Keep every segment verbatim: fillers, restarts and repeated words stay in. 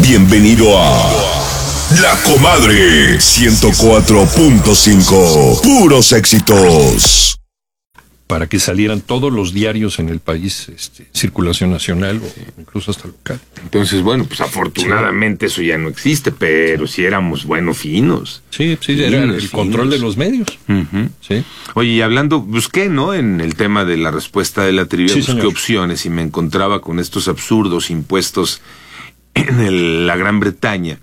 Bienvenido a La Comadre ciento cuatro punto cinco. Puros éxitos. Para que salieran todos los diarios en el país, este, circulación nacional o incluso hasta local. Entonces, bueno, pues afortunadamente sí. Eso ya no existe, pero si éramos, bueno, finos. Sí, sí, finos, era el finos. Control de los medios. Uh-huh. Sí. Oye, y hablando, busqué, ¿no?, en el tema de la respuesta de la trivia, sí, busqué señor. opciones y me encontraba con estos absurdos impuestos en el, la Gran Bretaña.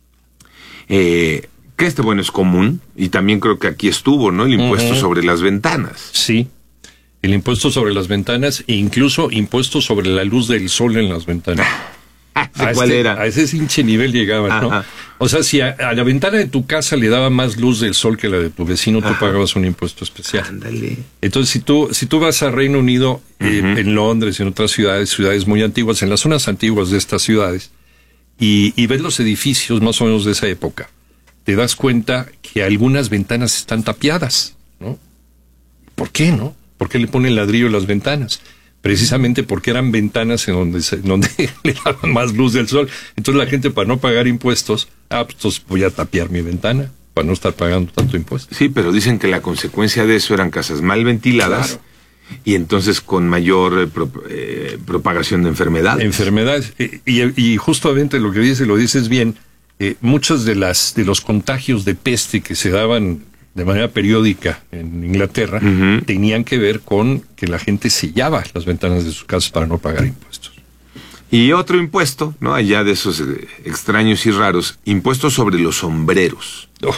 Eh, que este, bueno, es común, y también creo que aquí estuvo, ¿no?, el impuesto uh-huh. sobre las ventanas. Sí. El impuesto sobre las ventanas e incluso impuesto sobre la luz del sol en las ventanas. ¿A cuál este, era? A ese hinche nivel llegaban, ¿no? Ajá. O sea, si a, a la ventana de tu casa le daba más luz del sol que la de tu vecino, tú Ajá. pagabas un impuesto especial. Ándale. Entonces, si tú si tú vas a Reino Unido, uh-huh. eh, en Londres, en otras ciudades, ciudades muy antiguas, en las zonas antiguas de estas ciudades, y, y ves los edificios más o menos de esa época, te das cuenta que algunas ventanas están tapiadas, ¿no? ¿Por qué, no? ¿Por qué le ponen ladrillo a las ventanas? Precisamente porque eran ventanas en donde, se, donde le daban más luz del sol. Entonces la gente, para no pagar impuestos, ah, pues entonces voy a tapiar mi ventana para no estar pagando tanto impuesto. Sí, pero dicen que la consecuencia de eso eran casas mal ventiladas, claro. Y entonces con mayor eh, pro, eh, propagación de enfermedades. Enfermedades. Y, y, y justamente lo que dice, lo dices bien, eh, muchos de, las, de los contagios de peste que se daban de manera periódica en Inglaterra, uh-huh. tenían que ver con que la gente sellaba las ventanas de sus casas para no pagar impuestos. Y otro impuesto, ¿no?, allá de esos eh, extraños y raros, impuestos sobre los sombreros. Oh.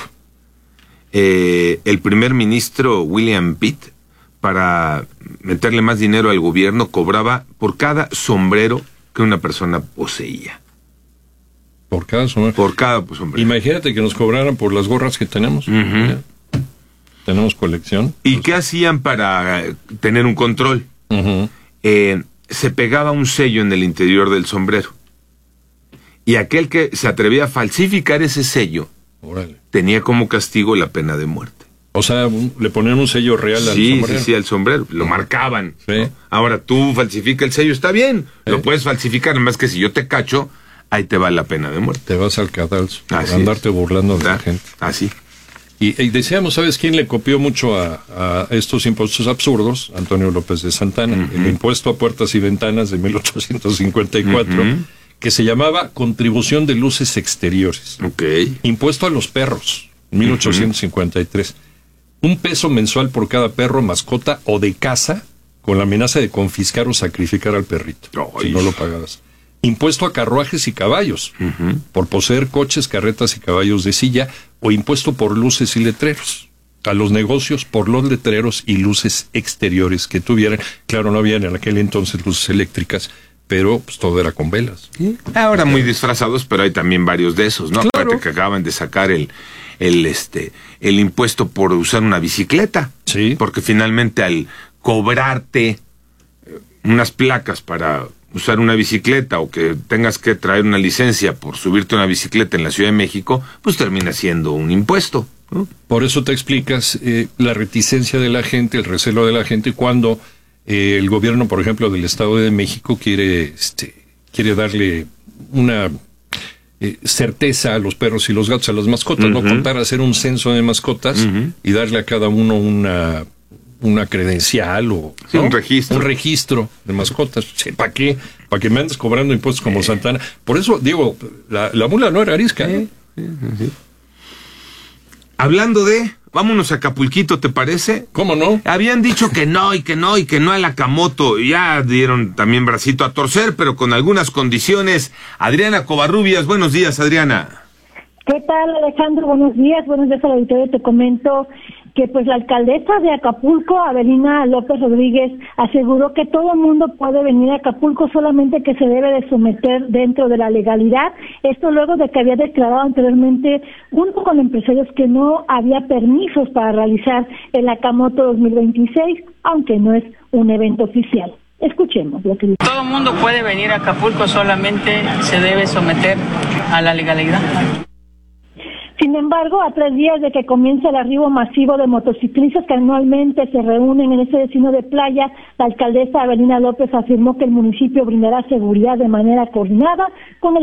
Eh, el primer ministro William Pitt, para meterle más dinero al gobierno, cobraba por cada sombrero que una persona poseía. Por cada sombrero. Por cada pues, sombrero. Imagínate que nos cobraran por las gorras que tenemos. Uh-huh. Tenemos colección. ¿Y pues, qué hacían para tener un control? Uh-huh. Eh, se pegaba un sello en el interior del sombrero. Y aquel que se atrevía a falsificar ese sello, Órale. tenía como castigo la pena de muerte. O sea, le ponían un sello real al sí, sombrero. Sí, sí, al sombrero. Lo marcaban. Sí. ¿no? Ahora tú falsifica el sello, está bien. ¿Eh? Lo puedes falsificar, nada más que si yo te cacho, ahí te va la pena de muerte. Te vas al cadalso por andarte es. burlando de ¿Ah? la gente. Así. Y, y decíamos, ¿sabes quién le copió mucho a, a estos impuestos absurdos? Antonio López de Santana. Uh-huh. El impuesto a puertas y ventanas de mil ochocientos cincuenta y cuatro, uh-huh. que se llamaba Contribución de Luces Exteriores. Okay. Impuesto a los perros, mil ochocientos cincuenta y tres. Uh-huh. Un peso mensual por cada perro, mascota o de casa, con la amenaza de confiscar o sacrificar al perrito, Ay. si no lo pagabas. Impuesto a carruajes y caballos, uh-huh. por poseer coches, carretas y caballos de silla, o impuesto por luces y letreros. A los negocios por los letreros y luces exteriores que tuvieran. Claro, no había en aquel entonces luces eléctricas, pero pues todo era con velas. ¿Sí? Ahora muy disfrazados, pero hay también varios de esos, ¿no? Claro. Aparte que acaban de sacar el, el, este, el impuesto por usar una bicicleta. Sí. Porque finalmente al cobrarte unas placas para usar una bicicleta o que tengas que traer una licencia por subirte a una bicicleta en la Ciudad de México, pues termina siendo un impuesto, ¿no? Por eso te explicas eh, la reticencia de la gente, el recelo de la gente cuando eh, el gobierno, por ejemplo, del Estado de México quiere, este, quiere darle una eh, certeza a los perros y los gatos, a las mascotas, uh-huh. no contar, hacer un censo de mascotas uh-huh. y darle a cada uno una una credencial o sí, ¿no? un registro un registro de mascotas. ¿Para qué? ¿Para que me andes cobrando impuestos como eh. Santana? Por eso, digo, la, la mula no era arisca. Eh. Sí, sí. Hablando de, vámonos a Acapulquito, ¿te parece? ¿Cómo no? Habían dicho que no, y que no, y que no a la Camoto. Ya dieron también bracito a torcer, pero con algunas condiciones. Adriana Covarrubias, buenos días, Adriana. ¿Qué tal, Alejandro? Buenos días, buenos días al auditorio. Te comento que pues la alcaldesa de Acapulco, Avelina López Rodríguez, aseguró que todo el mundo puede venir a Acapulco, solamente que se debe de someter dentro de la legalidad. Esto luego de que había declarado anteriormente, junto con empresarios, que no había permisos para realizar el Acamoto dos mil veintiséis, aunque no es un evento oficial. Escuchemos lo que dice. Todo el mundo puede venir a Acapulco, solamente se debe someter a la legalidad. Sin embargo, a tres días de que comience el arribo masivo de motociclistas que anualmente se reúnen en ese destino de playa, la alcaldesa Avelina López afirmó que el municipio brindará seguridad de manera coordinada con el